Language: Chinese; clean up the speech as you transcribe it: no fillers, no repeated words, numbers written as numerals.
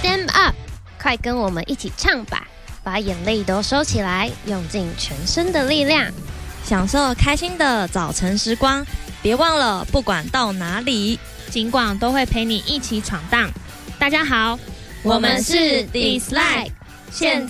Stand up， 快跟我们一起唱吧！把眼泪都收起来，用尽全身的力量， 享受开心的早晨时光。别忘了，不管到哪里， 尽管都会陪你一起闯荡。大家好， 我们是 Dislike，现